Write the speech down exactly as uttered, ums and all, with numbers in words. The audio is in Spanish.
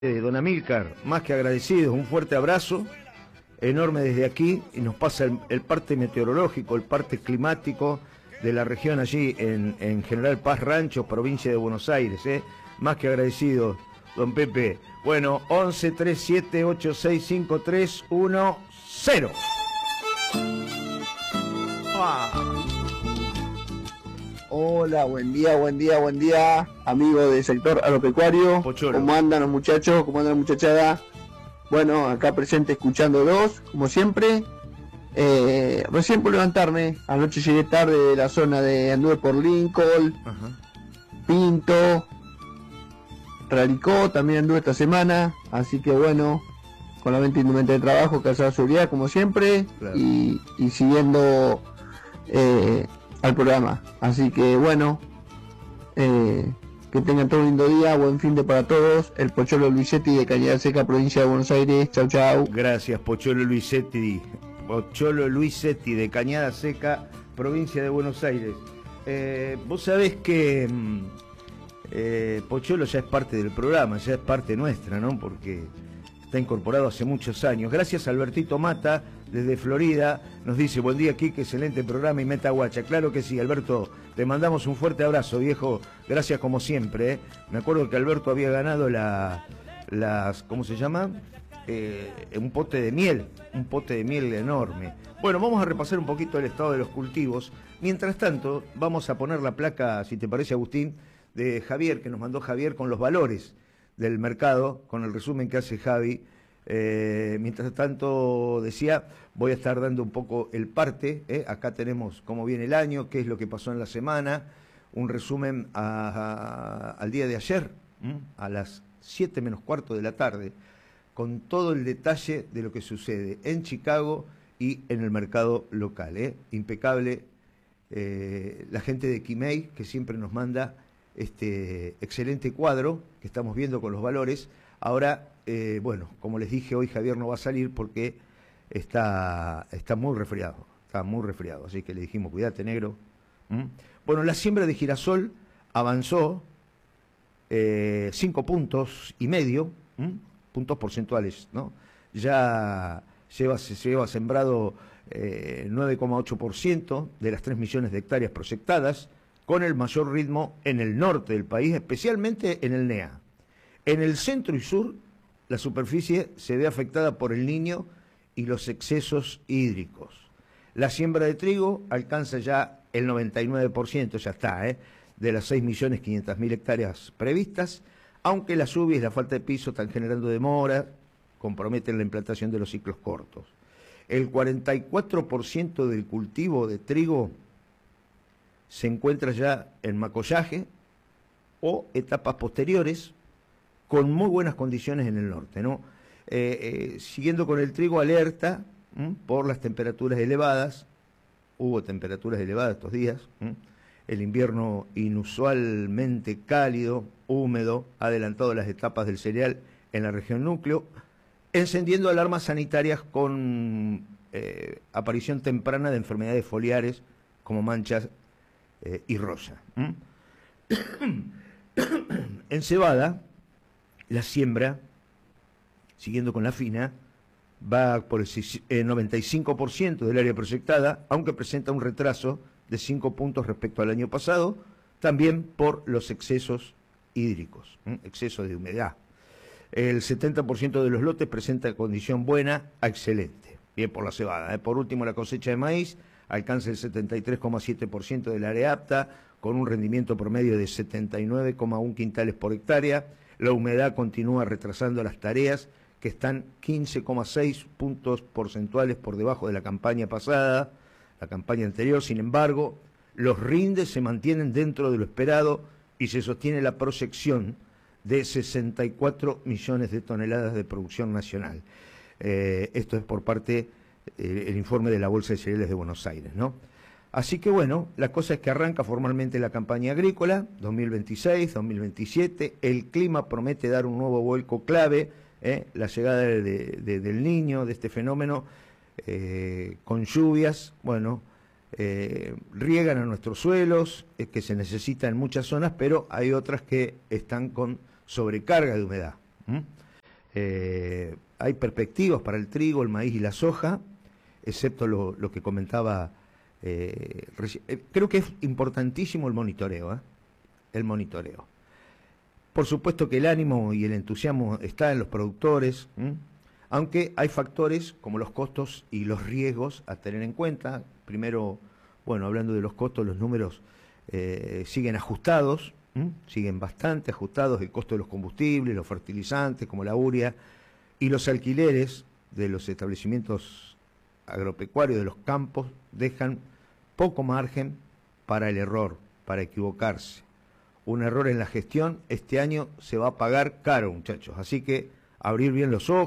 Eh, don Amílcar, más que agradecidos, un fuerte abrazo enorme desde aquí, y nos pasa el, el parte meteorológico, el parte climático de la región allí en, en General Paz Rancho, provincia de Buenos Aires, ¿eh? Más que agradecidos, don Pepe. Bueno, once treinta y siete ochenta y seis cincuenta y tres diez. ¡Ah! Hola, buen día, buen día, buen día, amigos del sector agropecuario. Pocholo. ¿Cómo andan los muchachos? ¿Cómo andan la muchachada? Bueno, acá presente escuchándolos, como siempre. Eh, recién por levantarme, anoche llegué tarde de la zona de anduve por Lincoln, Ajá. Pinto, Ralicó, también anduve esta semana, así que bueno, con la mente indumenta de trabajo, calzada de seguridad, como siempre, Claro. y, y siguiendo eh, al programa. Así que bueno, eh, que tengan todo un lindo día, buen fin de para todos. El Pocholo Luisetti de Cañada Seca, provincia de Buenos Aires. Chau, chau. Gracias, Pocholo Luisetti. Pocholo Luisetti de Cañada Seca, provincia de Buenos Aires. Eh, vos sabés que mm, eh, Pocholo ya es parte del programa, ya es parte nuestra, ¿no? Porque está incorporado hace muchos años. Gracias, Albertito Mata, desde Florida. Nos dice, buen día, Quique, excelente programa y meta guacha. Claro que sí, Alberto. Te mandamos un fuerte abrazo, viejo. Gracias como siempre, ¿eh? Me acuerdo que Alberto había ganado la, las, ¿cómo se llama? Eh, un pote de miel, un pote de miel enorme. Bueno, vamos a repasar un poquito el estado de los cultivos. Mientras tanto, vamos a poner la placa, si te parece, Agustín, de Javier, que nos mandó Javier con los valores del mercado, con el resumen que hace Javi. Eh, mientras tanto, decía, voy a estar dando un poco el parte, ¿eh? Acá tenemos cómo viene el año, qué es lo que pasó en la semana, un resumen a, a, al día de ayer, ¿m? a las siete menos cuarto de la tarde, con todo el detalle de lo que sucede en Chicago y en el mercado local, ¿eh? Impecable. Eh, la gente de Quimei, que siempre nos manda este excelente cuadro que estamos viendo con los valores. Ahora, eh, bueno, como les dije, hoy Javier no va a salir porque está, está muy resfriado, está muy resfriado, así que le dijimos, cuídate, negro. ¿Mm? Bueno, la siembra de girasol avanzó eh, cinco puntos y medio, ¿m? puntos porcentuales, ¿no? Ya lleva, se lleva sembrado eh, nueve coma ocho por ciento de las tres millones de hectáreas proyectadas, con el mayor ritmo en el norte del país, especialmente en el N E A. En el centro y sur, la superficie se ve afectada por el Niño y los excesos hídricos. La siembra de trigo alcanza ya el noventa y nueve por ciento, ya está, ¿eh? de las seis millones quinientas mil hectáreas previstas, aunque las lluvias y la falta de piso están generando demora, comprometen la implantación de los ciclos cortos. El cuarenta y cuatro por ciento del cultivo de trigo se encuentra ya en macollaje o etapas posteriores, con muy buenas condiciones en el norte, ¿no? Eh, eh, siguiendo con el trigo, alerta ¿m? por las temperaturas elevadas. Hubo temperaturas elevadas estos días. ¿m? El invierno inusualmente cálido, húmedo, ha adelantado las etapas del cereal en la región núcleo, encendiendo alarmas sanitarias con eh, aparición temprana de enfermedades foliares como manchas eh, y rosa. ¿m? En cebada, la siembra, siguiendo con la fina, va por el noventa y cinco por ciento del área proyectada, aunque presenta un retraso de cinco puntos respecto al año pasado, también por los excesos hídricos, ¿eh? exceso de humedad. El setenta por ciento de los lotes presenta condición buena a excelente, bien por la cebada. ¿eh? Por último, la cosecha de maíz alcanza el setenta y tres coma siete por ciento del área apta, con un rendimiento promedio de setenta y nueve coma uno quintales por hectárea. La humedad continúa retrasando las tareas, que están quince coma seis puntos porcentuales por debajo de la campaña pasada, la campaña anterior. Sin embargo, los rindes se mantienen dentro de lo esperado y se sostiene la proyección de sesenta y cuatro millones de toneladas de producción nacional. Eh, esto es por parte del eh, informe de la Bolsa de Cereales de Buenos Aires, ¿no? Así que bueno, la cosa es que arranca formalmente la campaña agrícola dos mil veintiséis dos mil veintisiete, el clima promete dar un nuevo vuelco clave, ¿eh? la llegada de, de, del Niño, de este fenómeno, eh, con lluvias, bueno, eh, riegan a nuestros suelos, eh, que se necesita en muchas zonas, pero hay otras que están con sobrecarga de humedad. ¿m? Eh, hay perspectivas para el trigo, el maíz y la soja, excepto lo, lo que comentaba. Eh, eh, creo que es importantísimo el monitoreo, ¿eh? El monitoreo. Por supuesto que el ánimo y el entusiasmo está en los productores, ¿m? Aunque hay factores como los costos y los riesgos a tener en cuenta. Primero, bueno, hablando de los costos, los números eh, siguen ajustados, ¿m? Siguen bastante ajustados, el costo de los combustibles, los fertilizantes como la urea y los alquileres de los establecimientos agropecuarios de los campos dejan poco margen para el error, para equivocarse. Un error en la gestión este año se va a pagar caro, muchachos, así que abrir bien los ojos.